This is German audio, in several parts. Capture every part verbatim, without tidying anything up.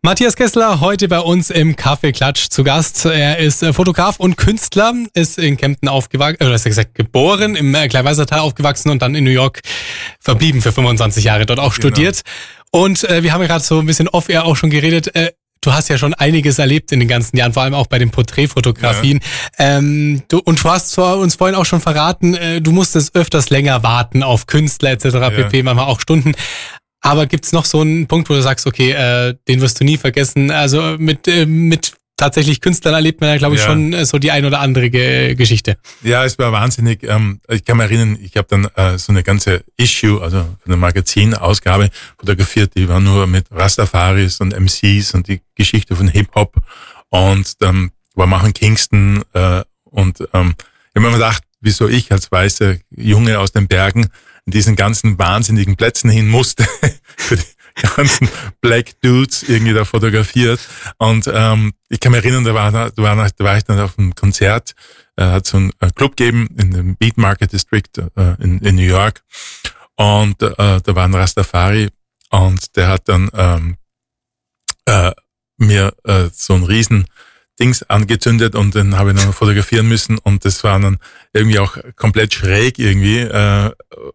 Matthias Kessler, heute bei uns im Kaffeeklatsch zu Gast. Er ist Fotograf und Künstler, ist in Kempten aufgewachsen, oder ist gesagt geboren, im Kleinwalsertal aufgewachsen und dann in New York verblieben für fünfundzwanzig Jahre, dort auch genau. studiert. Und äh, wir haben ja gerade so ein bisschen off-air auch schon geredet. Äh, du hast ja schon einiges erlebt in den ganzen Jahren, vor allem auch bei den Porträtfotografien. Ja. Ähm, du, und du hast uns vorhin auch schon verraten, äh, du musstest öfters länger warten auf Künstler et cetera Ja. pp, manchmal auch Stunden. Aber gibt's noch so einen Punkt, wo du sagst, okay, äh, den wirst du nie vergessen? Also mit äh, mit tatsächlich Künstlern erlebt man ja, glaube ich, ja. schon äh, so die ein oder andere Ge- Geschichte. Ja, es war wahnsinnig. Ähm, ich kann mich erinnern, ich habe dann äh, so eine ganze Issue, also eine Magazinausgabe fotografiert, die war nur mit Rastafaris und M Cs und die Geschichte von Hip-Hop. Und ähm, war machen Kingston äh, und ähm, ich habe mir gedacht, wieso ich als weißer Junge aus den Bergen in diesen ganzen wahnsinnigen Plätzen hin musste, für die ganzen Black Dudes irgendwie da fotografiert. Und ähm, ich kann mich erinnern, da war, da war, da war ich dann auf einem Konzert, äh, hat so einen Club gegeben in dem Beat Market District äh, in, in New York. Und äh, da war ein Rastafari und der hat dann ähm, äh, mir äh, so ein riesen Dings angezündet und den habe ich dann fotografieren müssen und das war dann irgendwie auch komplett schräg irgendwie äh,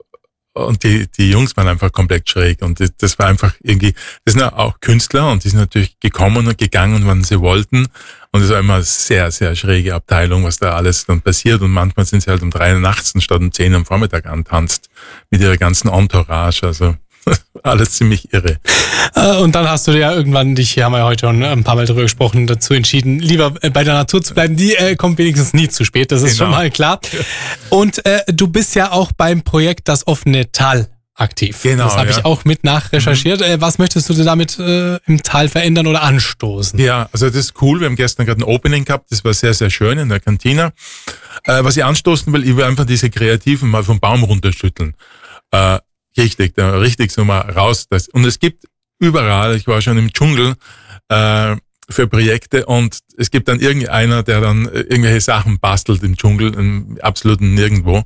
und die die Jungs waren einfach komplett schräg und das war einfach irgendwie, das sind ja auch Künstler und die sind natürlich gekommen und gegangen, wann sie wollten und es war immer eine sehr, sehr schräge Abteilung, was da alles dann passiert und manchmal sind sie halt um drei Uhr nachts statt um zehn Uhr am Vormittag antanzt mit ihrer ganzen Entourage, also alles ziemlich irre. Und dann hast du ja irgendwann, dich, hier haben wir ja heute schon ein paar Mal drüber gesprochen, dazu entschieden, lieber bei der Natur zu bleiben. Die äh, kommt wenigstens nie zu spät, das ist genau. schon mal klar. Und äh, du bist ja auch beim Projekt Das offene Tal aktiv. Genau, das habe ja. ich auch mit nachrecherchiert. Mhm. Was möchtest du denn damit äh, im Tal verändern oder anstoßen? Ja, also das ist cool. Wir haben gestern gerade ein Opening gehabt. Das war sehr, sehr schön in der Kantine. Äh, was ich anstoßen will, ich will einfach diese Kreativen mal vom Baum runterschütteln. Äh, Richtig, da richtig so mal raus. Das. Und es gibt überall, ich war schon im Dschungel äh, für Projekte und es gibt dann irgendeiner, der dann irgendwelche Sachen bastelt im Dschungel, im absoluten Nirgendwo.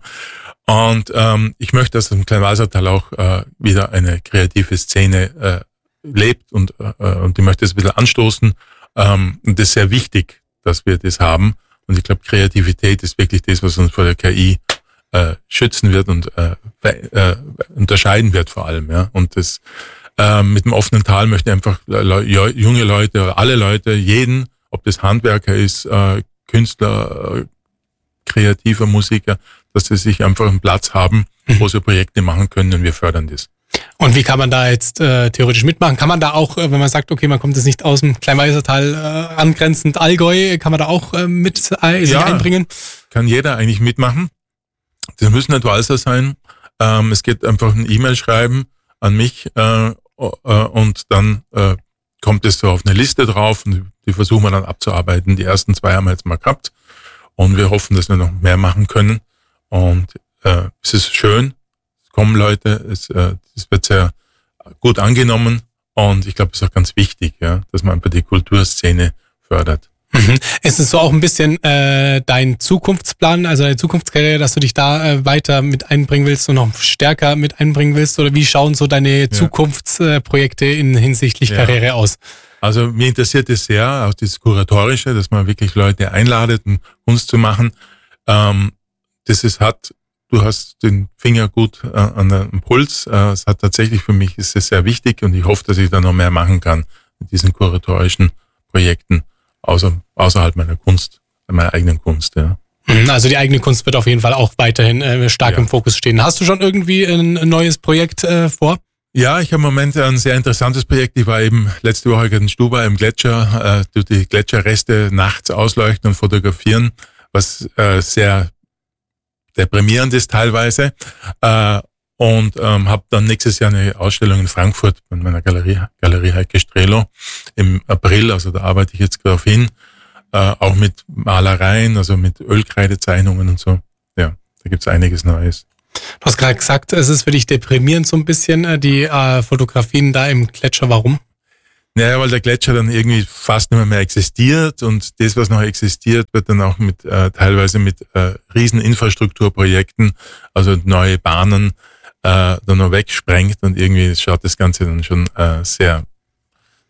Und ähm, ich möchte, dass im Kleinwalsertal auch äh, wieder eine kreative Szene äh, lebt und äh, und ich möchte es ein bisschen anstoßen. Ähm, und das ist sehr wichtig, dass wir das haben. Und ich glaube, Kreativität ist wirklich das, was uns vor der K I Äh, schützen wird und äh, äh, unterscheiden wird vor allem, ja. Und das äh, mit dem offenen Tal möchte ich einfach le- junge Leute, alle Leute, jeden, ob das Handwerker ist, äh, Künstler, äh, kreativer Musiker, dass sie sich einfach einen Platz haben, mhm. wo sie Projekte machen können und wir fördern das. Und wie kann man da jetzt äh, theoretisch mitmachen? Kann man da auch, äh, wenn man sagt, okay, man kommt jetzt nicht aus dem Kleinwalsertal äh, angrenzend Allgäu, kann man da auch äh, mit äh, sich ja, einbringen? Kann jeder eigentlich mitmachen. Das müssen nicht Walser sein. Ähm, es geht einfach ein E-Mail schreiben an mich äh, äh, und dann äh, kommt es so auf eine Liste drauf und die versuchen wir dann abzuarbeiten. Die ersten zwei haben wir jetzt mal gehabt und wir hoffen, dass wir noch mehr machen können. Und äh, es ist schön, es kommen Leute, es, äh, es wird sehr gut angenommen und ich glaube, es ist auch ganz wichtig, ja, dass man einfach die Kulturszene fördert. Mhm. Ist es so auch ein bisschen äh, dein Zukunftsplan, also deine Zukunftskarriere, dass du dich da äh, weiter mit einbringen willst und noch stärker mit einbringen willst? Oder wie schauen so deine ja. Zukunftsprojekte in hinsichtlich ja. Karriere aus? Also mir interessiert es sehr, auch das Kuratorische, dass man wirklich Leute einladet, um Kunst zu machen. Ähm, das ist hat, du hast den Finger gut äh, an dem Puls. Äh, es hat tatsächlich für mich ist es sehr wichtig und ich hoffe, dass ich da noch mehr machen kann mit diesen kuratorischen Projekten. Außer, außerhalb meiner Kunst, meiner eigenen Kunst, ja. Also die eigene Kunst wird auf jeden Fall auch weiterhin äh, stark ja. im Fokus stehen. Hast du schon irgendwie ein, ein neues Projekt äh, vor? Ja, ich habe im Moment ein sehr interessantes Projekt. Ich war eben letzte Woche in Stuba im Gletscher, äh, die Gletscherreste nachts ausleuchten und fotografieren, was äh, sehr deprimierend ist teilweise. Äh, Und ähm, habe dann nächstes Jahr eine Ausstellung in Frankfurt bei meiner Galerie, Galerie Heike Strelo im April, also da arbeite ich jetzt darauf hin, äh, auch mit Malereien, also mit Ölkreidezeichnungen und so. Ja, da gibt's einiges Neues. Du hast gerade gesagt, es ist für dich deprimierend so ein bisschen, die äh, Fotografien da im Gletscher. Warum? Naja, weil der Gletscher dann irgendwie fast nicht mehr, mehr existiert und das, was noch existiert, wird dann auch mit äh, teilweise mit äh, riesen Infrastrukturprojekten, also neue Bahnen, äh, dann noch wegsprengt und irgendwie schaut das Ganze dann schon äh, sehr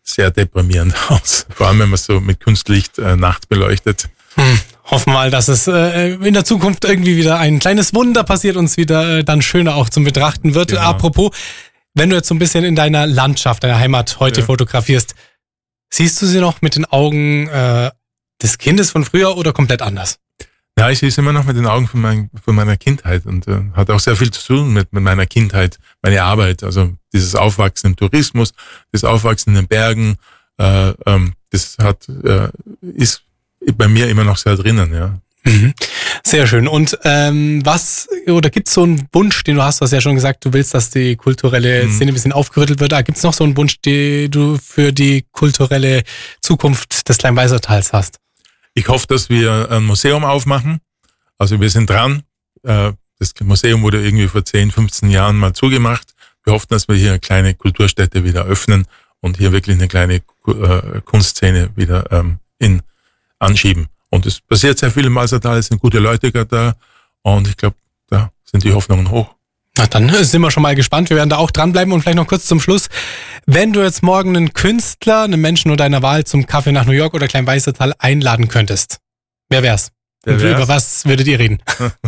sehr deprimierend aus. Vor allem, wenn man so mit Kunstlicht äh, nachts beleuchtet. Hm. Hoffen wir mal, dass es äh, in der Zukunft irgendwie wieder ein kleines Wunder passiert und es wieder äh, dann schöner auch zum Betrachten wird. Genau. Apropos, wenn du jetzt so ein bisschen in deiner Landschaft, deiner Heimat heute ja. fotografierst, siehst du sie noch mit den Augen äh, des Kindes von früher oder komplett anders? Ja, ich sehe es immer noch mit den Augen von, mein, von meiner Kindheit und äh, hat auch sehr viel zu tun mit, mit meiner Kindheit, meine Arbeit. Also dieses Aufwachsen im Tourismus, das Aufwachsen in den Bergen, äh, ähm, das hat äh, ist bei mir immer noch sehr drinnen, ja. Mhm. Sehr schön. Und ähm, was, oder gibt es so einen Wunsch, den du hast, du hast ja schon gesagt, du willst, dass die kulturelle Szene ein bisschen aufgerüttelt wird. Gibt es noch so einen Wunsch, den du für die kulturelle Zukunft des Kleinweisertals hast? Ich hoffe, dass wir ein Museum aufmachen. Also wir sind dran. Das Museum wurde irgendwie vor zehn, fünfzehn Jahren mal zugemacht. Wir hoffen, dass wir hier eine kleine Kulturstätte wieder öffnen und hier wirklich eine kleine Kunstszene wieder in anschieben. Und es passiert sehr viel im Weisertal, es sind gute Leute gerade da und ich glaube, da sind die Hoffnungen hoch. Na, dann sind wir schon mal gespannt. Wir werden da auch dranbleiben und vielleicht noch kurz zum Schluss. Wenn du jetzt morgen einen Künstler, einen Menschen oder deiner Wahl zum Kaffee nach New York oder Kleinweisertal einladen könntest, wer wär's? Wer wär's? Über was würdet ihr reden?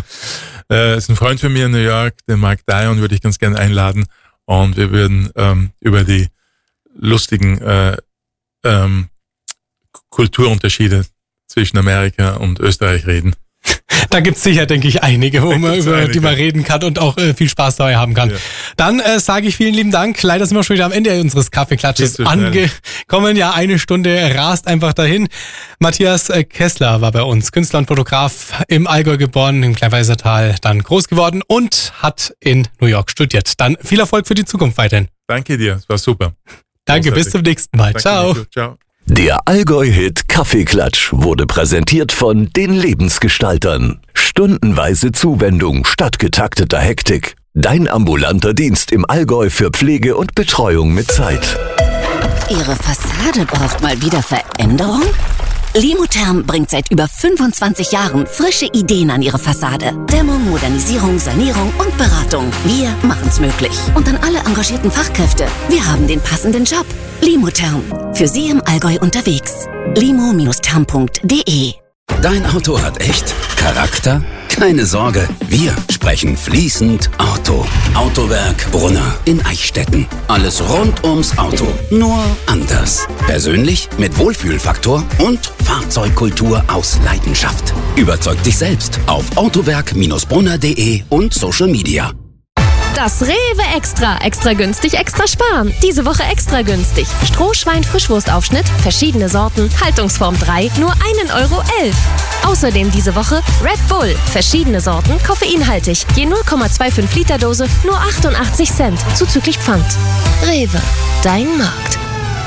äh, ist ein Freund von mir in New York, den Mark Dion, würde ich ganz gerne einladen und wir würden ähm, über die lustigen äh, ähm, Kulturunterschiede zwischen Amerika und Österreich reden. Da gibt's sicher, denke ich, einige, wo man über einige. die man reden kann und auch äh, viel Spaß dabei haben kann. Ja. Dann äh, sage ich vielen lieben Dank. Leider sind wir schon wieder am Ende unseres Kaffeeklatsches so angekommen. Ja, eine Stunde rast einfach dahin. Matthias Kessler war bei uns, Künstler und Fotograf, im Allgäu geboren, im Kleinweisertal dann groß geworden und hat in New York studiert. Dann viel Erfolg für die Zukunft weiterhin. Danke dir, es war super. Danke, Großartig. Bis zum nächsten Mal. Danke, Ciao. Ciao. Der Allgäu-Hit Kaffeeklatsch wurde präsentiert von den Lebensgestaltern. Stundenweise Zuwendung statt getakteter Hektik. Dein ambulanter Dienst im Allgäu für Pflege und Betreuung mit Zeit. Ihre Fassade braucht mal wieder Veränderung? Limotherm bringt seit über fünfundzwanzig Jahren frische Ideen an Ihre Fassade. Dämmung, Modernisierung, Sanierung und Beratung. Wir machen's möglich. Und an alle engagierten Fachkräfte. Wir haben den passenden Job. Limotherm. Für Sie im Allgäu unterwegs. limo Therm punkt de. Dein Auto hat echt Charakter? Keine Sorge, wir sprechen fließend Auto. Autowerk Brunner in Eichstätten. Alles rund ums Auto, nur anders. Persönlich mit Wohlfühlfaktor und Fahrzeugkultur aus Leidenschaft. Überzeug dich selbst auf autowerk Brunner punkt de und Social Media. Das Rewe Extra. Extra günstig, extra sparen. Diese Woche extra günstig. Strohschwein-Frischwurstaufschnitt, verschiedene Sorten, Haltungsform drei, nur einen Euro elf. Außerdem diese Woche Red Bull, verschiedene Sorten, koffeinhaltig. Je null Komma fünfundzwanzig Liter Dose, nur achtundachtzig Cent, zuzüglich Pfand. Rewe, dein Markt.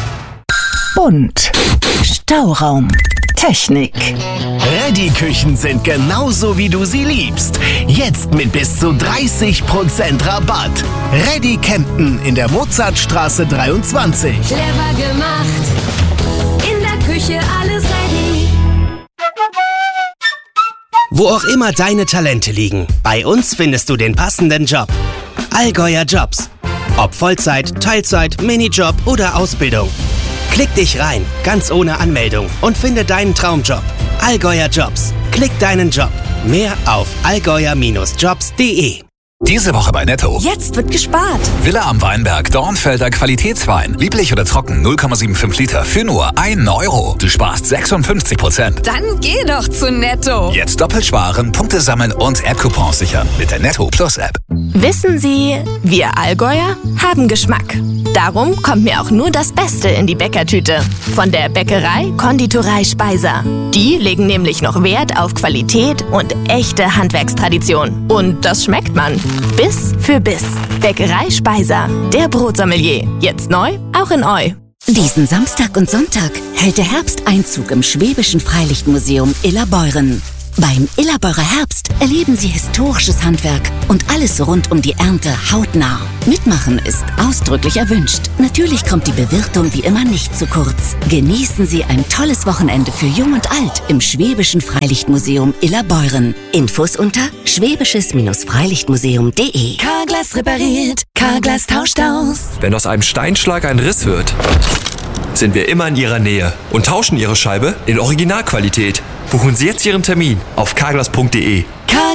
Bunt. Stauraum. Technik. Ready-Küchen sind genauso, wie du sie liebst. Jetzt mit bis zu dreißig Prozent Rabatt. Ready Kempten in der Mozartstraße dreiundzwanzig. Clever gemacht. In der Küche alles ready. Wo auch immer deine Talente liegen, bei uns findest du den passenden Job. Allgäuer Jobs. Ob Vollzeit, Teilzeit, Minijob oder Ausbildung. Klick dich rein, ganz ohne Anmeldung und finde deinen Traumjob. Allgäuer Jobs. Klick deinen Job. Mehr auf allgäuer Jobs punkt de. Diese Woche bei Netto. Jetzt wird gespart. Villa am Weinberg, Dornfelder Qualitätswein. Lieblich oder trocken, null Komma fünfundsiebzig Liter für nur einen Euro. Du sparst sechsundfünfzig Prozent. Dann geh doch zu Netto. Jetzt doppelt sparen, Punkte sammeln und App-Coupons sichern mit der Netto Plus App. Wissen Sie, wir Allgäuer haben Geschmack. Darum kommt mir auch nur das Beste in die Bäckertüte. Von der Bäckerei Konditorei Speiser. Die legen nämlich noch Wert auf Qualität und echte Handwerkstradition. Und das schmeckt man. Biss für Biss. Bäckerei Speiser. Der Brotsommelier. Jetzt neu, auch in Eu. Diesen Samstag und Sonntag hält der Herbst Einzug im Schwäbischen Freilichtmuseum Illerbeuren. Beim Illerbeurer Herbst erleben Sie historisches Handwerk und alles rund um die Ernte hautnah. Mitmachen ist ausdrücklich erwünscht. Natürlich kommt die Bewirtung wie immer nicht zu kurz. Genießen Sie ein tolles Wochenende für Jung und Alt im Schwäbischen Freilichtmuseum Illerbeuren. Infos unter schwäbisches Freilichtmuseum punkt de. Carglass repariert, Carglass tauscht aus. Wenn aus einem Steinschlag ein Riss wird, sind wir immer in Ihrer Nähe und tauschen Ihre Scheibe in Originalqualität. Buchen Sie jetzt Ihren Termin auf carglass punkt de.